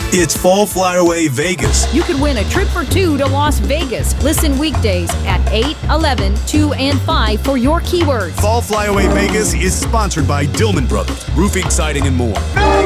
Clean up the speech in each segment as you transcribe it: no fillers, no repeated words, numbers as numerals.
It's Fall Flyaway Vegas. You could win a trip for two to Las Vegas. Listen weekdays at 8, 11, 2, and 5 for your keywords. Fall Flyaway Vegas is sponsored by Dillman Brothers, roofing, siding, and more.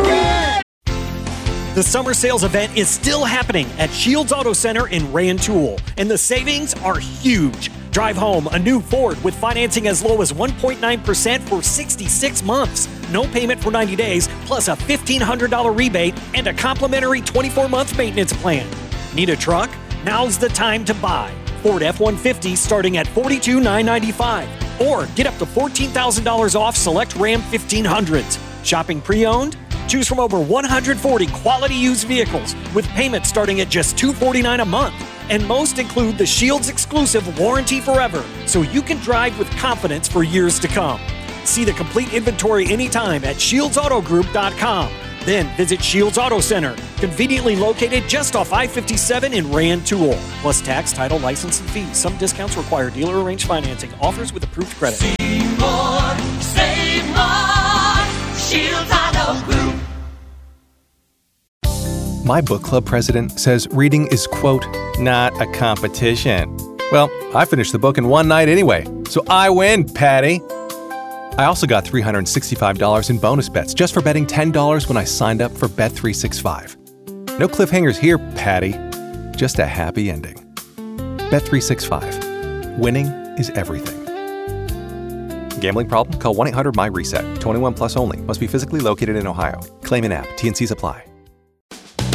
The summer sales event is still happening at Shields Auto Center in Rantoul, and the savings are huge. Drive home a new Ford with financing as low as 1.9% for 66 months. No payment for 90 days, plus a $1,500 rebate and a complimentary 24-month maintenance plan. Need a truck? Now's the time to buy. Ford F-150 starting at $42,995. Or get up to $14,000 off select Ram 1500s. Shopping pre-owned? Choose from over 140 quality used vehicles with payments starting at just $249 a month. And most include the Shields exclusive Warranty Forever, so you can drive with confidence for years to come. See the complete inventory anytime at ShieldsAutoGroup.com. Then visit Shields Auto Center, conveniently located just off I-57 in Rantoul. Plus tax, title, license, and fees. Some discounts require dealer-arranged financing. Offers with approved credit. See more, save more. Shields Auto Group. My book club president says reading is, quote, not a competition. Well, I finished the book in one night anyway, so I win, Patty. I also got $365 in bonus bets just for betting $10 when I signed up for Bet365. No cliffhangers here, Patty. Just a happy ending. Bet365. Winning is everything. Gambling problem? Call 1-800-MY-RESET. 21 plus only. Must be physically located in Ohio. Claim in app. T&Cs apply.